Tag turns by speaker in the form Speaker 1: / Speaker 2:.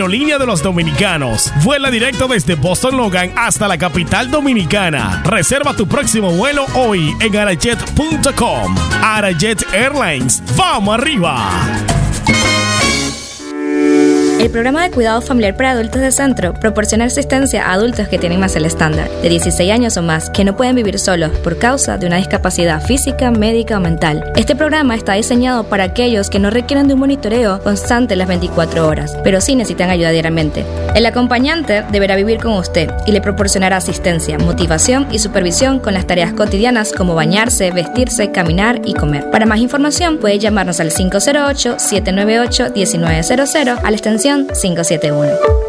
Speaker 1: Aerolínea de los Dominicanos. Vuela directo desde Boston Logan hasta la capital dominicana. Reserva tu próximo vuelo hoy en arajet.com. Arajet Airlines. ¡Vamos arriba!
Speaker 2: El programa de cuidado familiar para adultos de Centro proporciona asistencia a adultos que tienen más el estándar, de 16 años o más, que no pueden vivir solos por causa de una discapacidad física, médica o mental. Este programa está diseñado para aquellos que no requieren de un monitoreo constante las 24 horas, pero sí necesitan ayuda diariamente. El acompañante deberá vivir con usted y le proporcionará asistencia, motivación y supervisión con las tareas cotidianas como bañarse, vestirse, caminar y comer. Para más información puede llamarnos al 508-798-1900 a la extensión 571.